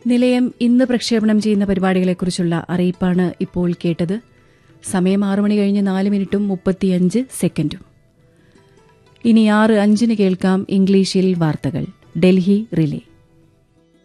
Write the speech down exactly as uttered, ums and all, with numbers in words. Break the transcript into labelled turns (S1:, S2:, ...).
S1: നിലയം ഇന്ന് പ്രക്ഷേപണം ചെയ്യുന്ന പരിപാടികളെക്കുറിച്ചുള്ള അറിയിപ്പാണ് ഇപ്പോൾ കേട്ടത്. സമയം ആറു മണി കഴിഞ്ഞ് നാല് മിനിറ്റും മുപ്പത്തിയഞ്ച് സെക്കൻഡും. ഇനി ആറ് അഞ്ചിന് കേൾക്കാം ഇംഗ്ലീഷിൽ വാർത്തകൾ. ഡൽഹി റിലേ.